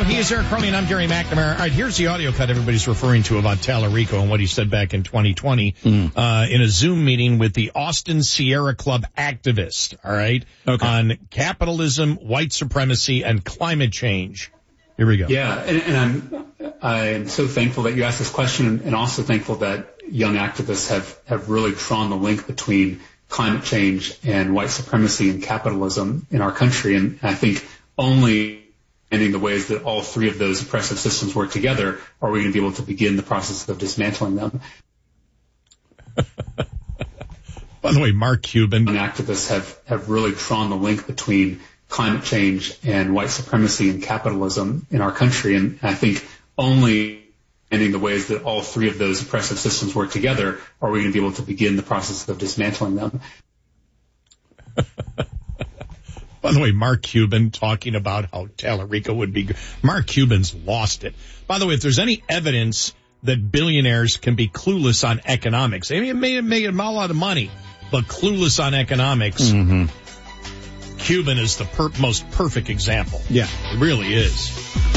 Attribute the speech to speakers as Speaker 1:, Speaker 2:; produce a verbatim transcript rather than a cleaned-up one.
Speaker 1: He is Eric Crowley, and I'm Gary McNamara. All right, here's the audio cut everybody's referring to about Tallarico and what he said back in twenty twenty mm. uh, in a Zoom meeting with the Austin Sierra Club activist, all right, okay. on capitalism, white supremacy, and climate change. Here we go.
Speaker 2: Yeah, and, and I'm I'm so thankful that you asked this question, and also thankful that young activists have, have really drawn the link between climate change and white supremacy and capitalism in our country. And I think only ending the ways that all three of those oppressive systems work together are we going to be able to begin the process of dismantling them.
Speaker 1: By the way, Mark Cuban.
Speaker 2: And activists have, have really drawn the link between climate change and white supremacy and capitalism in our country. And I think only ending the ways that all three of those oppressive systems work together are we going to be able to begin the process of dismantling them.
Speaker 1: By the way, Mark Cuban talking about how Tallarico would be good. Mark Cuban's lost it. By the way, if there's any evidence that billionaires can be clueless on economics, they may make, make a lot of money, but clueless on economics, mm-hmm. Cuban is the per- most perfect example.
Speaker 3: Yeah.
Speaker 1: It really is.